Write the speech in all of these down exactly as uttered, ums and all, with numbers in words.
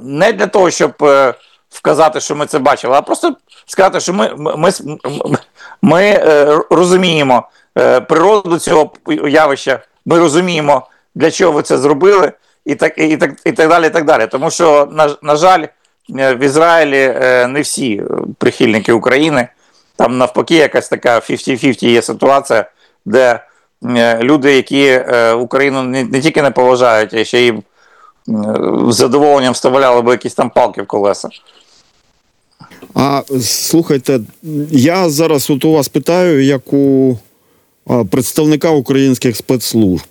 не для того, щоб вказати, що ми це бачили, а просто сказати, що ми, ми, ми, ми розуміємо природу цього явища, ми розуміємо, для чого ви це зробили, і так, і так, і так далі, і так далі. Тому що, на, на жаль, в Ізраїлі не всі прихильники України, там навпаки якась така фіфті фіфті є ситуація, де люди, які Україну не, не тільки не поважають, а ще й з задоволенням вставляли би якісь там палки в колеса. А слухайте, я зараз от у вас питаю, як у представника українських спецслужб.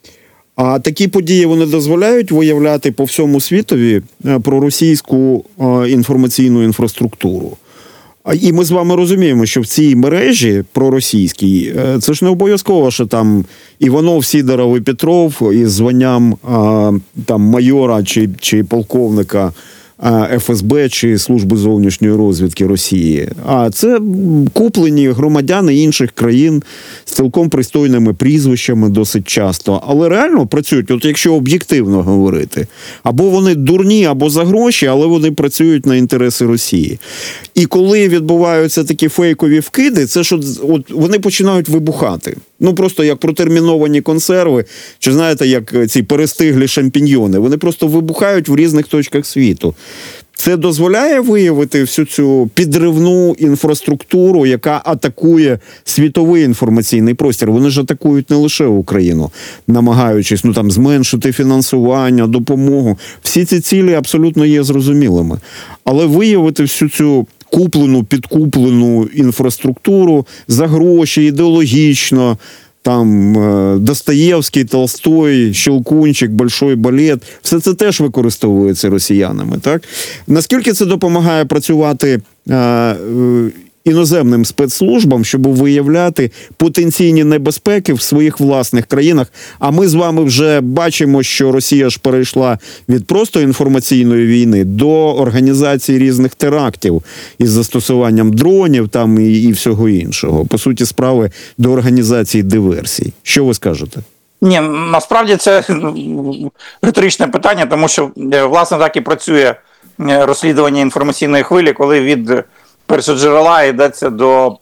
А такі події, вони дозволяють виявляти по всьому світові проросійську інформаційну інфраструктуру? І ми з вами розуміємо, що в цій мережі проросійській, це ж не обов'язково, що там Іванов, Сідоров і Петров із званням там майора чи, чи полковника еф ес бе чи Служби зовнішньої розвідки Росії. А це куплені громадяни інших країн з цілком пристойними прізвищами досить часто. Але реально працюють, от якщо об'єктивно говорити, або вони дурні, або за гроші, але вони працюють на інтереси Росії. І коли відбуваються такі фейкові вкиди, це ж от, от вони починають вибухати. Ну, просто як протерміновані консерви, чи, знаєте, як ці перестиглі шампіньйони. Вони просто вибухають в різних точках світу. Це дозволяє виявити всю цю підривну інфраструктуру, яка атакує світовий інформаційний простір. Вони ж атакують не лише Україну, намагаючись, ну, там, зменшити фінансування, допомогу. Всі ці цілі абсолютно є зрозумілими. Але виявити всю цю куплену, підкуплену інфраструктуру за гроші, ідеологічно, там Достоєвський, Толстой, Щелкунчик, Большой балет, все це теж використовується росіянами, так? Наскільки це допомагає працювати е, е, іноземним спецслужбам, щоб виявляти потенційні небезпеки в своїх власних країнах? А ми з вами вже бачимо, що Росія ж перейшла від просто інформаційної війни до організації різних терактів із застосуванням дронів там і, і всього іншого. По суті справи, до організації диверсій. Що ви скажете? Ні, насправді це риторичне питання, тому що, власне, так і працює розслідування інформаційної хвилі, коли від першоджерела йдеться до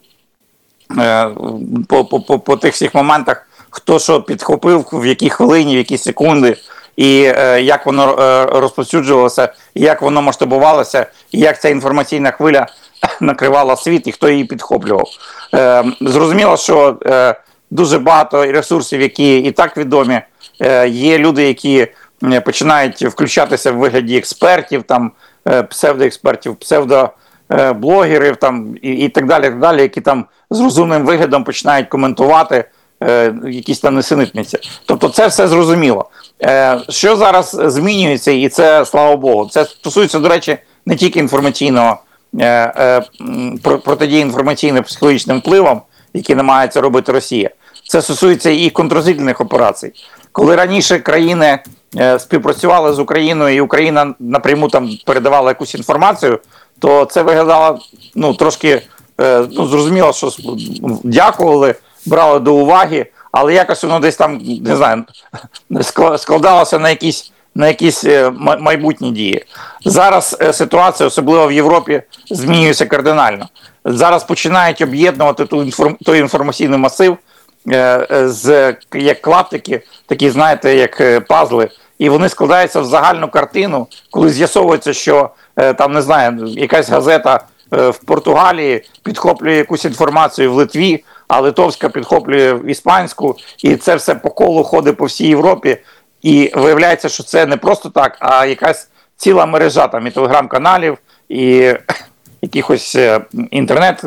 по, по, по тих всіх моментах, хто що підхопив, в якій хвилині, в які секунди, і як воно розповсюджувалося, і як воно масштабувалося, і як ця інформаційна хвиля накривала світ, і хто її підхоплював. Зрозуміло, що дуже багато ресурсів, які і так відомі, є люди, які починають включатися в вигляді експертів, там, псевдоекспертів, псевдоблогерів там, і, і так далі, так далі, які там з розумним виглядом починають коментувати е, якісь там несенітниці. Тобто це все зрозуміло. Е, що зараз змінюється, і це, слава Богу, це стосується, до речі, не тільки інформаційного, е, е, протидії інформаційно-психологічним впливам, які намагається робити Росія. Це стосується і контррозвідувальних операцій. Коли раніше країни е, співпрацювали з Україною, і Україна напряму там передавала якусь інформацію, то це виглядало, ну, трошки, е, ну, зрозуміло, що дякували, брали до уваги, але якось воно десь там, не знаю, складалося на якісь, на якісь е, майбутні дії. Зараз е, ситуація, особливо в Європі, змінюється кардинально. Зараз починають об'єднувати ту інформ... той інформаційний масив е, з, як клаптики, такі, знаєте, як пазли, і вони складаються в загальну картину, коли з'ясовується, що е, там, не знаю, якась газета е, в Португалії підхоплює якусь інформацію в Литві, а литовська підхоплює в іспанську, і це все по колу ходить по всій Європі, і виявляється, що це не просто так, а якась ціла мережа там і телеграм-каналів, і якихось інтернет,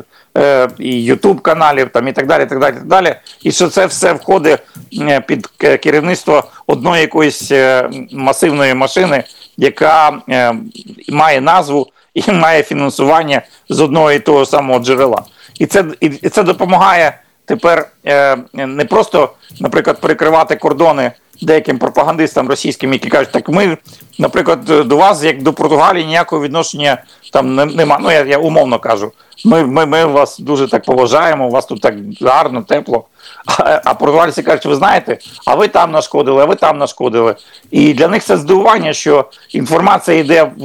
і ютуб-каналів, там, і так далі, так далі, так далі. І що це все входить під керівництво одної якоїсь масивної машини, яка має назву і має фінансування з одного і того самого джерела. І це, і це допомагає тепер не просто, наприклад, перекривати кордони деяким пропагандистам російським, які кажуть, так ми, наприклад, до вас, як до Португалії, ніякого відношення там нема. Ну, я, я умовно кажу. Ми, ми, ми вас дуже так поважаємо, у вас тут так гарно, тепло. А, а португальці кажуть, ви знаєте, а ви там нашкодили, а ви там нашкодили. І для них це здивування, що інформація йде